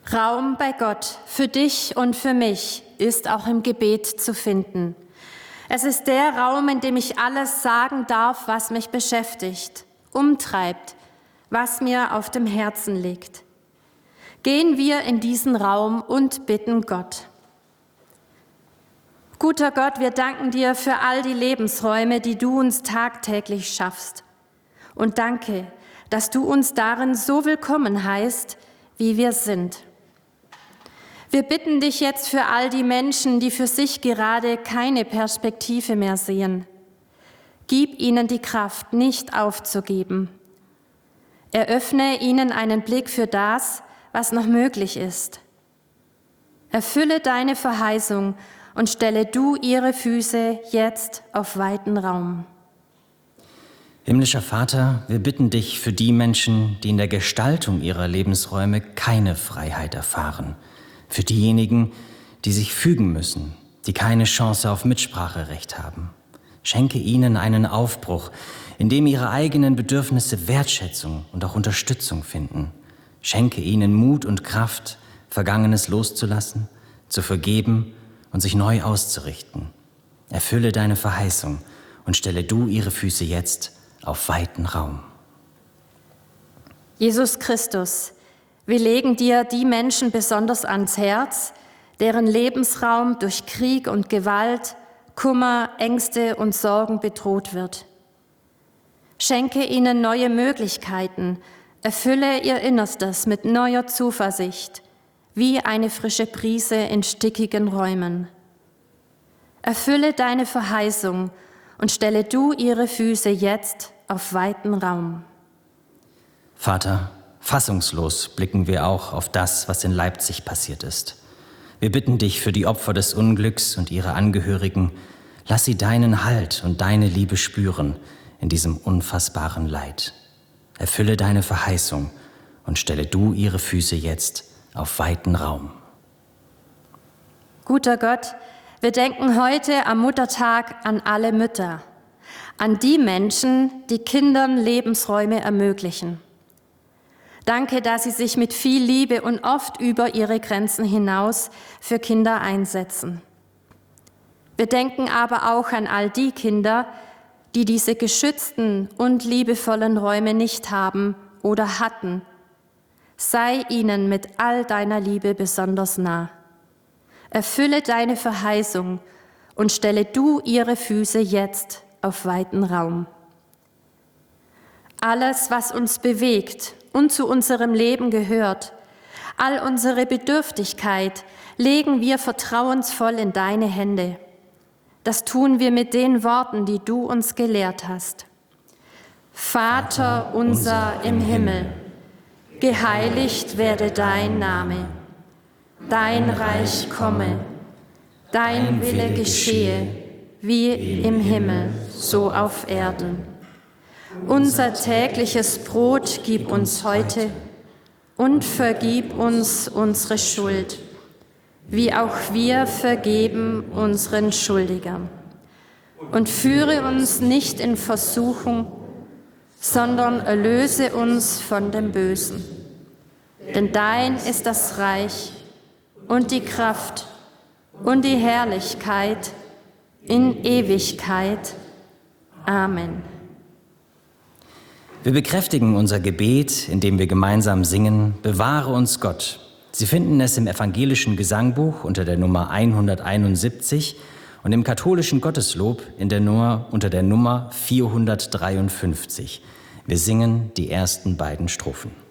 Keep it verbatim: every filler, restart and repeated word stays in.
Raum bei Gott für dich und für mich ist auch im Gebet zu finden. Es ist der Raum, in dem ich alles sagen darf, was mich beschäftigt, umtreibt, was mir auf dem Herzen liegt. Gehen wir in diesen Raum und bitten Gott. Guter Gott, wir danken dir für all die Lebensräume, die du uns tagtäglich schaffst. Und danke, dass du uns darin so willkommen heißt, wie wir sind. Wir bitten dich jetzt für all die Menschen, die für sich gerade keine Perspektive mehr sehen. Gib ihnen die Kraft, nicht aufzugeben. Eröffne ihnen einen Blick für das, was noch möglich ist. Erfülle deine Verheißung und stelle du ihre Füße jetzt auf weiten Raum. Himmlischer Vater, wir bitten dich für die Menschen, die in der Gestaltung ihrer Lebensräume keine Freiheit erfahren. Für diejenigen, die sich fügen müssen, die keine Chance auf Mitspracherecht haben. Schenke ihnen einen Aufbruch, in dem ihre eigenen Bedürfnisse Wertschätzung und auch Unterstützung finden. Schenke ihnen Mut und Kraft, Vergangenes loszulassen, zu vergeben und sich neu auszurichten. Erfülle deine Verheißung und stelle du ihre Füße jetzt auf weiten Raum. Jesus Christus, wir legen dir die Menschen besonders ans Herz, deren Lebensraum durch Krieg und Gewalt, Kummer, Ängste und Sorgen bedroht wird. Schenke ihnen neue Möglichkeiten, erfülle ihr Innerstes mit neuer Zuversicht, wie eine frische Brise in stickigen Räumen. Erfülle deine Verheißung und stelle du ihre Füße jetzt auf weiten Raum. Vater, fassungslos blicken wir auch auf das, was in Leipzig passiert ist. Wir bitten dich für die Opfer des Unglücks und ihre Angehörigen, lass sie deinen Halt und deine Liebe spüren in diesem unfassbaren Leid. Erfülle deine Verheißung und stelle du ihre Füße jetzt auf weiten Raum. Guter Gott, wir denken heute am Muttertag an alle Mütter, an die Menschen, die Kindern Lebensräume ermöglichen. Danke, dass sie sich mit viel Liebe und oft über ihre Grenzen hinaus für Kinder einsetzen. Wir denken aber auch an all die Kinder, die diese geschützten und liebevollen Räume nicht haben oder hatten. Sei ihnen mit all deiner Liebe besonders nah. Erfülle deine Verheißung und stelle du ihre Füße jetzt auf weiten Raum. Alles, was uns bewegt und zu unserem Leben gehört, all unsere Bedürftigkeit legen wir vertrauensvoll in deine Hände. Das tun wir mit den Worten, die du uns gelehrt hast. Vater unser im Himmel, geheiligt werde dein Name. Dein Reich komme, dein Wille geschehe, wie im Himmel, so auf Erden. Unser tägliches Brot gib uns heute und vergib uns unsere Schuld, wie auch wir vergeben unseren Schuldigern. Und führe uns nicht in Versuchung, sondern erlöse uns von dem Bösen. Denn dein ist das Reich und die Kraft und die Herrlichkeit in Ewigkeit. Amen. Wir bekräftigen unser Gebet, indem wir gemeinsam singen, Bewahre uns Gott. Sie finden es im evangelischen Gesangbuch unter der Nummer hunderteinundsiebzig und im katholischen Gotteslob in der Nummer, unter der Nummer vierhundertdreiundfünfzig. Wir singen die ersten beiden Strophen.